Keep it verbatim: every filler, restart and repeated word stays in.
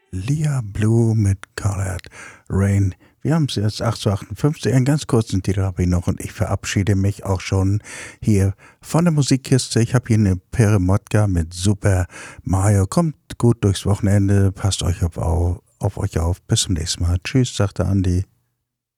Lia Blue mit Colored Rain. Wir haben es jetzt acht Uhr achtundfünfzig. Einen ganz kurzen Titel habe ich noch und ich verabschiede mich auch schon hier von der Musikkiste. Ich habe hier eine Peremotka mit Super Mario. Kommt gut durchs Wochenende. Passt euch auf, auf, auf euch auf. Bis zum nächsten Mal. Tschüss, sagte Andi.